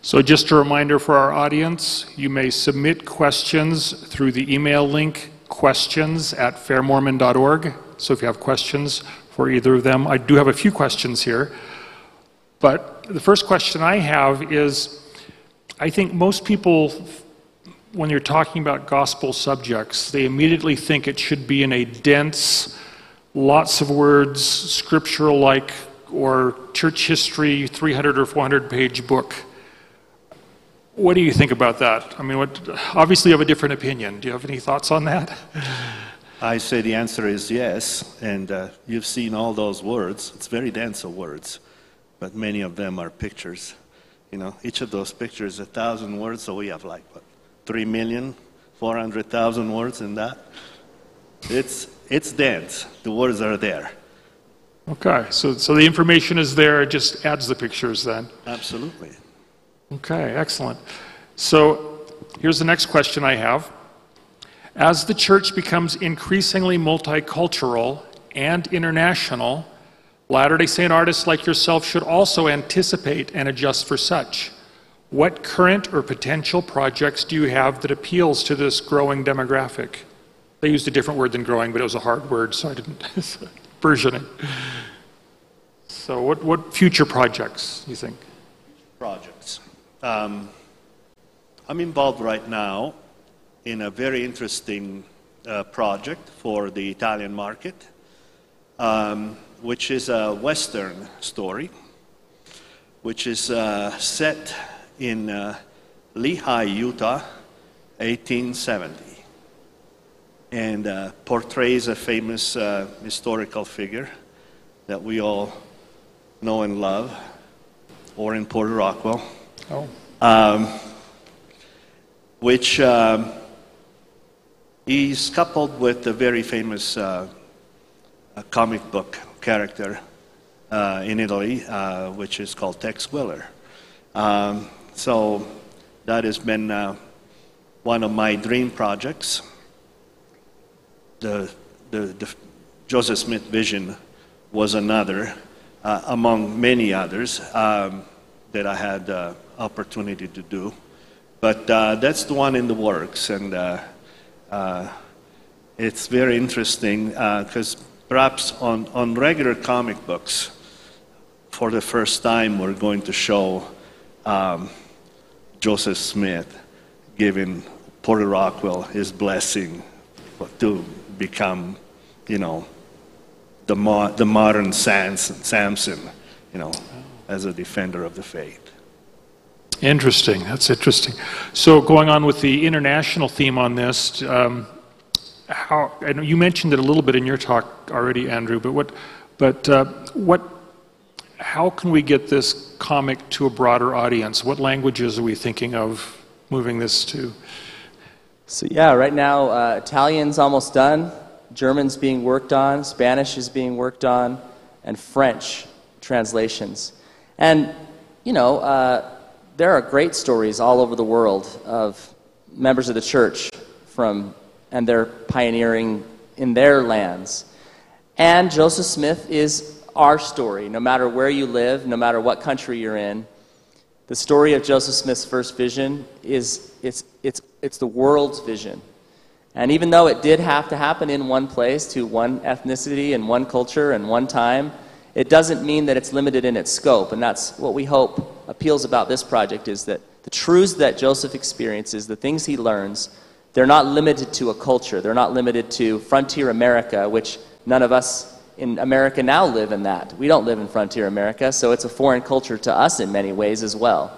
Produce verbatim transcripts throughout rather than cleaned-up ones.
So just a reminder for our audience, you may submit questions through the email link questions at fair mormon dot org. So if you have questions for either of them, I do have a few questions here. But the first question I have is, I think most people, when you're talking about gospel subjects, they immediately think it should be in a dense, lots of words, scriptural-like, or church history, three hundred or four hundred page book. What do you think about that? I mean, what, obviously you have a different opinion. Do you have any thoughts on that? I say the answer is yes, and uh, you've seen all those words. It's very dense of words, but many of them are pictures. You know, each of those pictures is a thousand words, so we have like, what, three million, four hundred thousand words in that? It's, it's dense. The words are there. Okay, so, so the information is there, it just adds the pictures then? Absolutely. Okay, excellent. So here's the next question I have. As the church becomes increasingly multicultural and international, Latter-day Saint artists like yourself should also anticipate and adjust for such. What current or potential projects do you have that appeals to this growing demographic? They used a different word than growing, but it was a hard word, so I didn't version it. So what, what future projects do you think? Projects. Um, I'm involved right now in a very interesting uh, project for the Italian market, um, which is a Western story, which is uh, set in uh, Lehi, Utah, eighteen seventy, and uh, portrays a famous uh, historical figure that we all know and love, or in Porter Rockwell. Oh. Um, which um, is coupled with a very famous uh, a comic book character uh, in Italy, uh, which is called Tex Willer. Um, so that has been uh, one of my dream projects. The, the, the Joseph Smith vision was another, uh, among many others, um, that I had uh, opportunity to do. But uh, that's the one in the works, and uh, uh, it's very interesting because uh, perhaps on, on regular comic books, for the first time we're going to show um, Joseph Smith giving Porter Rockwell his blessing to become, you know, the, mo the modern Samson, you know, as a defender of the faith. Interesting. That's interesting. So going on with the international theme on this, um, how, I know you mentioned it a little bit in your talk already, Andrew, but what, but uh, what, how can we get this comic to a broader audience? What languages are we thinking of moving this to? So yeah, right now uh, Italian's almost done, German's being worked on, Spanish is being worked on, and French translations. And, you know, uh, there are great stories all over the world of members of the church from, and they're pioneering in their lands. And Joseph Smith is our story, no matter where you live, no matter what country you're in. The story of Joseph Smith's first vision is, it's, it's, it's the world's vision. And even though it did have to happen in one place, to one ethnicity and one culture and one time, it doesn't mean that it's limited in its scope, and that's what we hope appeals about this project, is that the truths that Joseph experiences, the things he learns, they're not limited to a culture. They're not limited to frontier America, which none of us in America now live in that. We don't live in frontier America, so it's a foreign culture to us in many ways as well.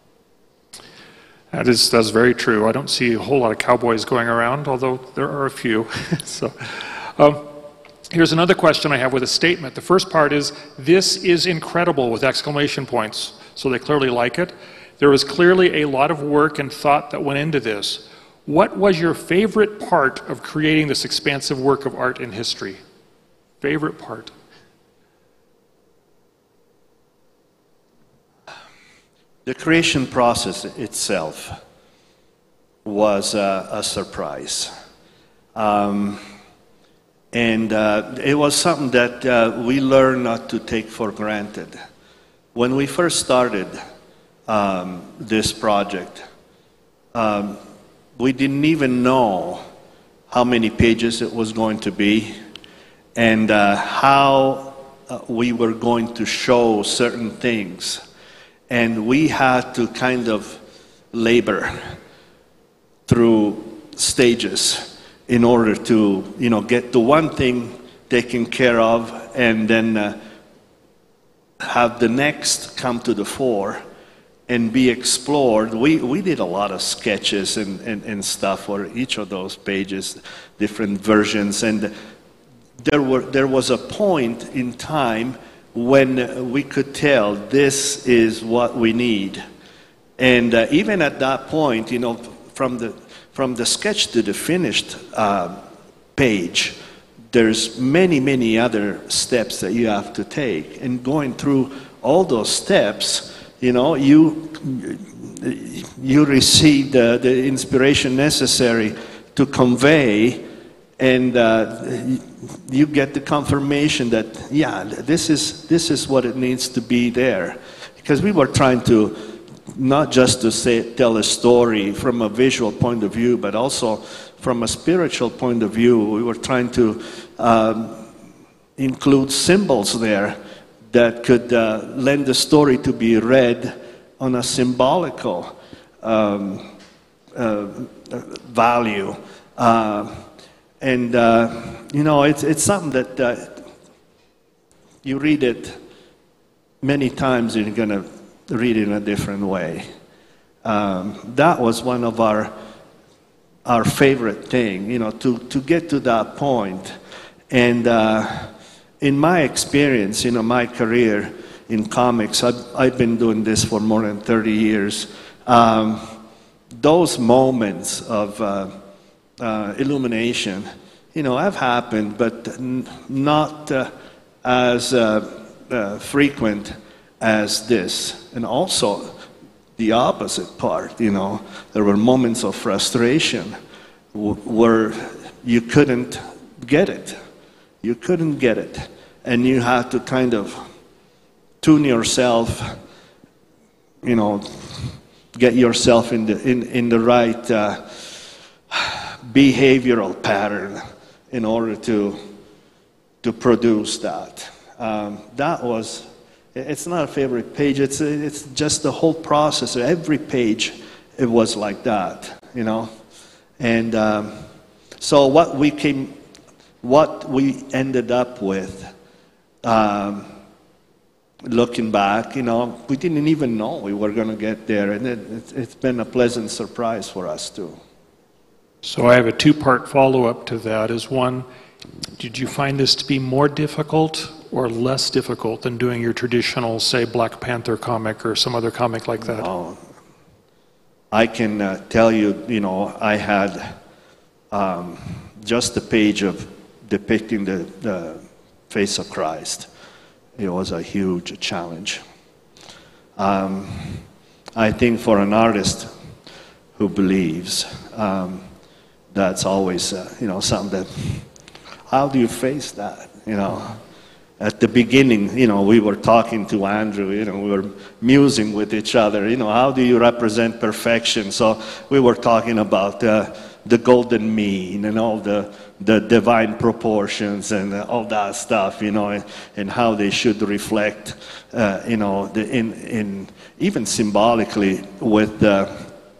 That is, that's very true. I don't see a whole lot of cowboys going around, although there are a few. so, um, Here's another question I have with a statement. The first part is, "This is incredible," with exclamation points. So they clearly like it. There was clearly a lot of work and thought that went into this. What was your favorite part of creating this expansive work of art and history? Favorite part? The creation process itself was uh, a surprise. Um, And uh, it was something that uh, we learned not to take for granted. When we first started um, this project, um, we didn't even know how many pages it was going to be and uh, how uh, we were going to show certain things. And we had to kind of labor through stages in order to, you know, get the one thing taken care of and then uh, have the next come to the fore and be explored. We, we did a lot of sketches and, and, and stuff for each of those pages, different versions. And there, were, there was a point in time when we could tell this is what we need. And uh, even at that point, you know, from the, from the sketch to the finished uh, page, there's many, many other steps that you have to take. And going through all those steps, you know, you, you receive the, the inspiration necessary to convey, and uh, you get the confirmation that, yeah, this is, this is what it needs to be there. Because we were trying to, not just to say, tell a story from a visual point of view, but also from a spiritual point of view. We were trying to um, include symbols there that could uh, lend the story to be read on a symbolical um, uh, value. Uh, and, uh, you know, it's, it's something that uh, you read it many times and you're going to read it in a different way. Um, that was one of our our favorite thing, you know, to, to get to that point. And uh, in my experience, you know, my career in comics, I've, I've been doing this for more than thirty years. Um, those moments of uh, uh, illumination, you know, have happened, but n- not uh, as uh, uh, frequent as this. And also the opposite part, you know, there were moments of frustration w- where you couldn't get it. You couldn't get it. And you had to kind of tune yourself, you know, get yourself in the, in, in the right uh, behavioral pattern in order to, to produce that. Um, that was... It's not a favorite page. It's it's just the whole process. Every page, it was like that, you know. And um, so what we came, what we ended up with, um, looking back, you know, we didn't even know we were going to get there, and it, it, it's been a pleasant surprise for us too. So I have a two-part follow-up to that. Is one, did you find this to be more difficult or less difficult than doing your traditional, say, Black Panther comic or some other comic like that? Oh, I can uh, tell you, you know, I had um, just a page of depicting the, the face of Christ. It was a huge challenge. Um, I think for an artist who believes, um, that's always, uh, you know, something that, how do you face that, you know? At the beginning, you know, we were talking to Andrew, you know, we were musing with each other, you know, how do you represent perfection? So we were talking about uh, the golden mean and all the, the divine proportions and uh, all that stuff, you know, and, and how they should reflect, uh, you know, the, in, in even symbolically with the,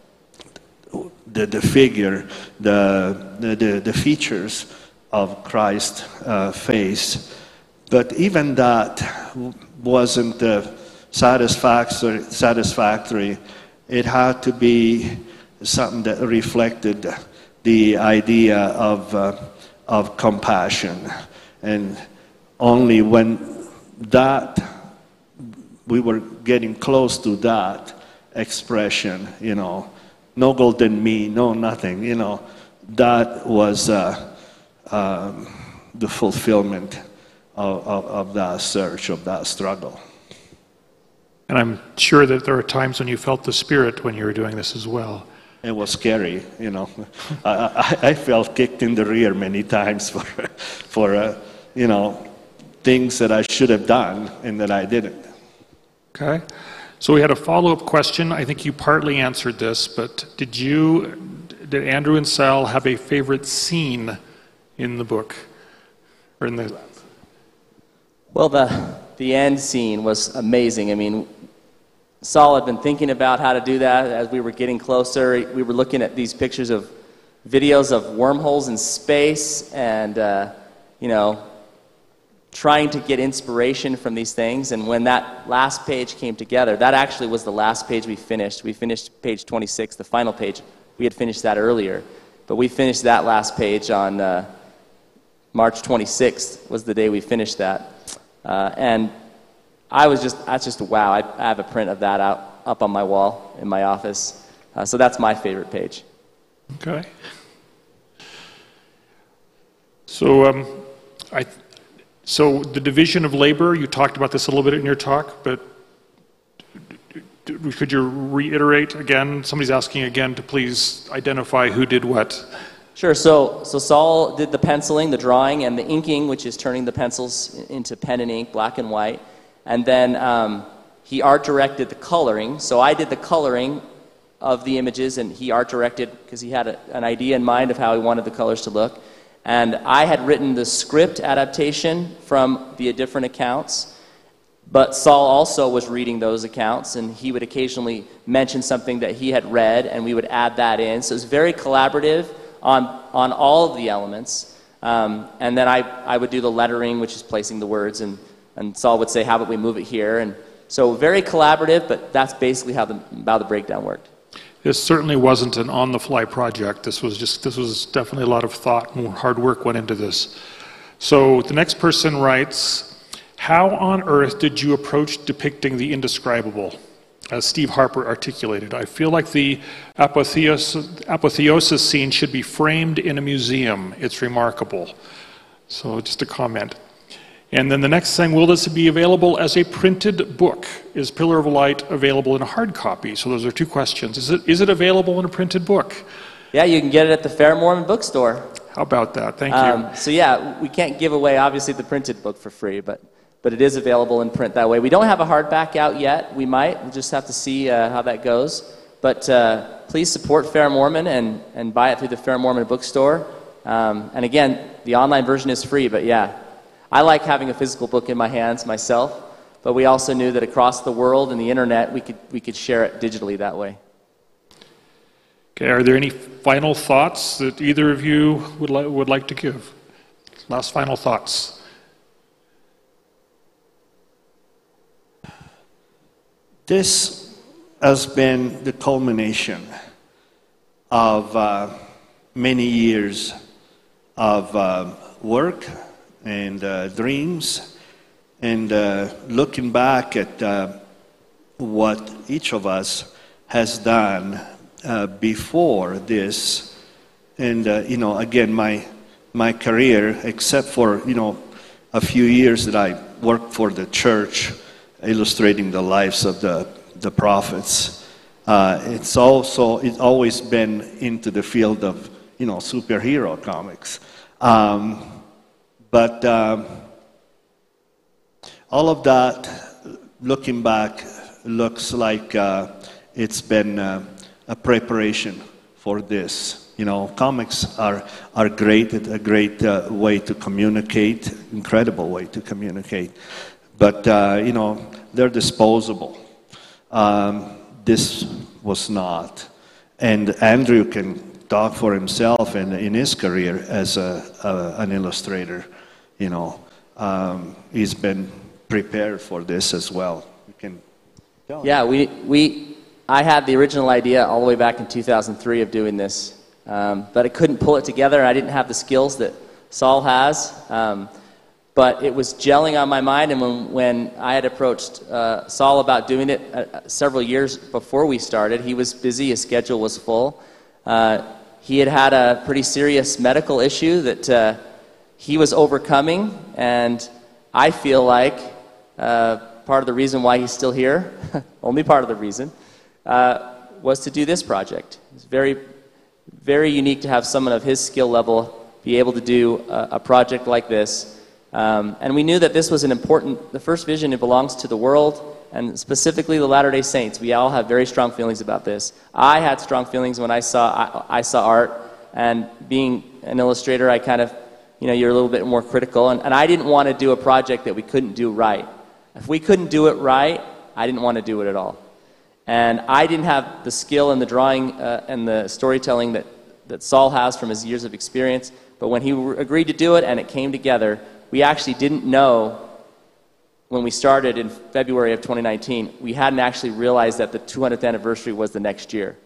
the, the figure, the, the, the features of Christ's uh, face. But even that wasn't uh, satisfactory, satisfactory. It had to be something that reflected the idea of, uh, of compassion. And only when that, we were getting close to that expression, you know, no golden mean, no nothing, you know, that was uh, um, the fulfillment Of, of, of that search, of that struggle. And I'm sure that there are times when you felt the Spirit when you were doing this as well. It was scary, you know. I, I, I felt kicked in the rear many times for, for uh, you know, things that I should have done and that I didn't. Okay. So we had a follow-up question. I think you partly answered this, but did you, did Andrew and Sal have a favorite scene in the book? Or in the... Well, the, the end scene was amazing. I mean, Saul had been thinking about how to do that as we were getting closer. We were looking at these pictures of videos of wormholes in space and, uh, you know, trying to get inspiration from these things. And when that last page came together, that actually was the last page we finished. We finished page twenty-six, the final page. We had finished that earlier. But we finished that last page on uh, March twenty-sixth was the day we finished that. Uh, and I was just, that's just, wow, I, I have a print of that out, up on my wall in my office. Uh, so that's my favorite page. Okay. So, um, I, so the division of labor, you talked about this a little bit in your talk, but could you reiterate again? Somebody's asking again to please identify who did what. Sure. So, so Saul did the penciling, the drawing, and the inking, which is turning the pencils into pen and ink, black and white. And then um, he art directed the coloring. So I did the coloring of the images, and he art directed because he had a, an idea in mind of how he wanted the colors to look. And I had written the script adaptation from the different accounts, but Saul also was reading those accounts, and he would occasionally mention something that he had read, and we would add that in. So it was very collaborative on, on all of the elements. Um, and then I, I would do the lettering, which is placing the words, and, and Saul would say, how about we move it here? And so very collaborative, but that's basically how the, how the breakdown worked. This certainly wasn't an on-the-fly project. This was just, this was definitely a lot of thought and hard work went into this. So the next person writes, how on earth did you approach depicting the indescribable? As Steve Harper articulated, I feel like the apotheosis, apotheosis scene should be framed in a museum. It's remarkable. So just a comment. And then the next thing, will this be available as a printed book? Is Pillar of Light available in a hard copy? So those are two questions. Is it, is it available in a printed book? Yeah, you can get it at the Fair Mormon bookstore. How about that? Thank you. Um, so yeah, we can't give away, obviously, the printed book for free, but, but it is available in print that way. We don't have a hardback out yet. We might. We'll just have to see uh, how that goes. But uh, please support Fair Mormon and, and buy it through the Fair Mormon bookstore. Um, and again, the online version is free, but yeah. I like having a physical book in my hands myself, but we also knew that across the world and the internet, we could, we could share it digitally that way. Okay, are there any final thoughts that either of you would, li would like to give? Last final thoughts. This has been the culmination of uh, many years of uh, work and uh, dreams, and uh, looking back at uh, what each of us has done uh, before this, and uh, you know, again, my my career, except for you know a few years that I worked for the church, illustrating the lives of the the prophets, uh, it's also it's always been into the field of you know superhero comics. Um, But um, all of that, looking back, looks like uh, it's been uh, a preparation for this. You know, comics are, are great, a great uh, way to communicate, incredible way to communicate. But, uh, you know, they're disposable. Um, this was not. And Andrew can talk for himself and in his career as a, a, an illustrator. You know, um, he's been prepared for this as well. You can tell Yeah, we, we, I had the original idea all the way back in two thousand three of doing this, um, but I couldn't pull it together. I didn't have the skills that Saul has, um, but it was gelling on my mind, and when, when I had approached uh, Saul about doing it uh, several years before we started, he was busy, his schedule was full. Uh, he had had a pretty serious medical issue that uh, he was overcoming, and I feel like uh, part of the reason why he's still here, only part of the reason, uh, was to do this project. It's very, very unique to have someone of his skill level be able to do a, a project like this. Um, and we knew that this was an important, the first vision, it belongs to the world. and specifically the Latter-day Saints, we all have very strong feelings about this. I had strong feelings when I saw I, I saw art, and being an illustrator, I kind of, you know, you're a little bit more critical, and, and I didn't want to do a project that we couldn't do right. If we couldn't do it right, I didn't want to do it at all. And I didn't have the skill in the drawing uh, and the storytelling that, that Saul has from his years of experience, but when he re- agreed to do it and it came together, we actually didn't know when we started in February of twenty nineteen, we hadn't actually realized that the two hundredth anniversary was the next year.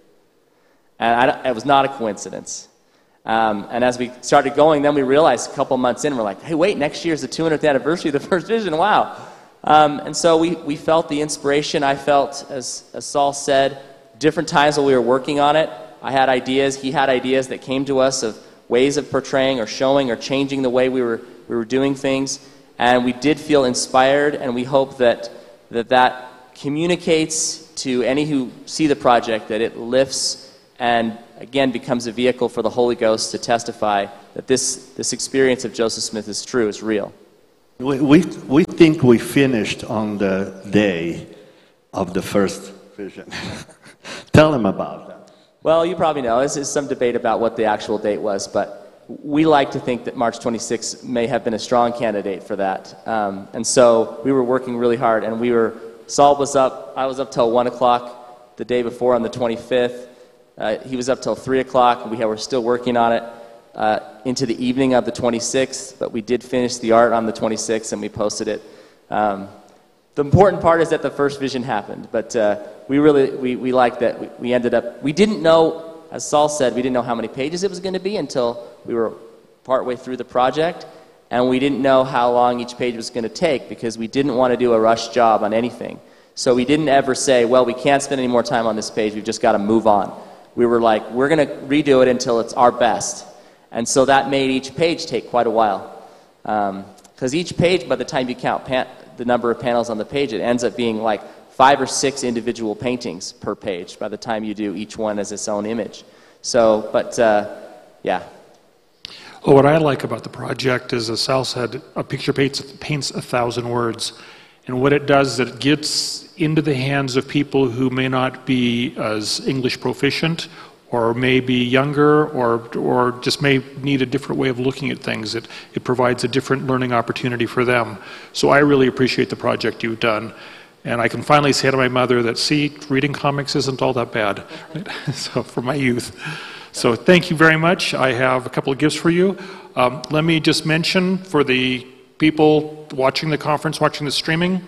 And I, it was not a coincidence. Um, and as we started going, then we realized a couple months in, we're like, hey, wait, next year's the two hundredth anniversary of the first vision, wow. Um, and so we, we felt the inspiration. I felt, as, as Saul said, different times while we were working on it. I had ideas, he had ideas that came to us of ways of portraying or showing or changing the way we were, we were doing things. And we did feel inspired, and we hope that that, that communicates to any who see the project, that it lifts and, again, becomes a vehicle for the Holy Ghost to testify that this, this experience of Joseph Smith is true, is real. We, we, we think we finished on the day of the first vision. Tell them about that. Well, you probably know, there's some debate about what the actual date was, but we like to think that March twenty-sixth may have been a strong candidate for that. Um, and so we were working really hard, and we were, Saul was up, I was up till one o'clock the day before on the twenty-fifth. Uh, he was up till three o'clock, and we were still working on it uh, into the evening of the twenty-sixth, but we did finish the art on the twenty-sixth, and we posted it. Um, the important part is that the first vision happened, but uh, we really, we, we liked that. We, we ended up, we didn't know, as Saul said, we didn't know how many pages it was going to be until we were partway through the project, and we didn't know how long each page was going to take because we didn't want to do a rush job on anything. So we didn't ever say, well, we can't spend any more time on this page, we've just got to move on. We were like, we're going to redo it until it's our best. And so that made each page take quite a while. Because um, each page, by the time you count pan- the number of panels on the page, it ends up being like five or six individual paintings per page by the time you do each one as its own image. So, but, uh, yeah. Well, what I like about the project is, as Sal said, a picture paints, paints a thousand words. And what it does is it gets into the hands of people who may not be as English proficient, or may be younger, or or just may need a different way of looking at things. It, it provides a different learning opportunity for them. So I really appreciate the project you've done. And I can finally say to my mother that, see, reading comics isn't all that bad. Right? So for my youth. So thank you very much. I have a couple of gifts for you. Um, let me just mention for the people watching the conference, watching the streaming.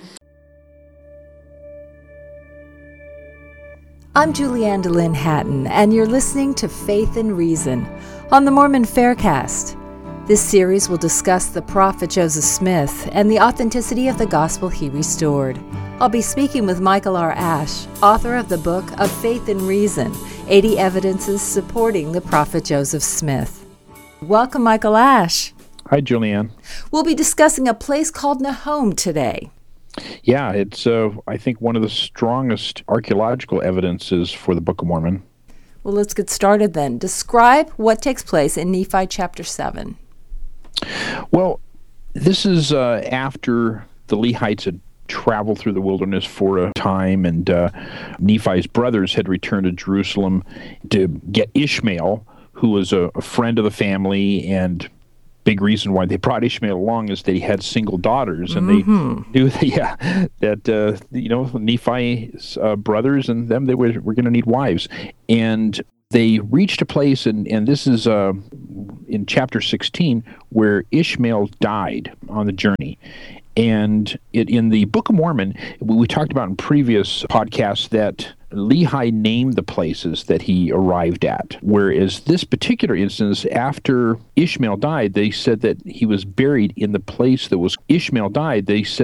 I'm Julianne DeLynn Hatton, and you're listening to Faith and Reason on the Mormon Faircast. This series will discuss the prophet Joseph Smith and the authenticity of the gospel he restored. I'll be speaking with Michael R. Ash, author of the book of Faith and Reason, eighty Evidences Supporting the Prophet Joseph Smith. Welcome, Michael Ash. Hi, Julianne. We'll be discussing a place called Nahom today. Yeah, it's, uh, I think, one of the strongest archaeological evidences for the Book of Mormon. Well, let's get started then. Describe what takes place in Nephi chapter seven. Well, this is uh, after the Lehites had traveled through the wilderness for a time, and uh, Nephi's brothers had returned to Jerusalem to get Ishmael, who was a, a friend of the family, and big reason why they brought Ishmael along is that he had single daughters, and mm-hmm. they knew that, yeah, that uh, you know, Nephi's uh, brothers and them, they were, were going to need wives. And they reached a place, and, and this is uh, in chapter sixteen, where Ishmael died on the journey. And it, in the Book of Mormon, we talked about in previous podcasts that Lehi named the places that he arrived at, whereas this particular instance, after Ishmael died, they said that he was buried in the place that was, Ishmael died, they said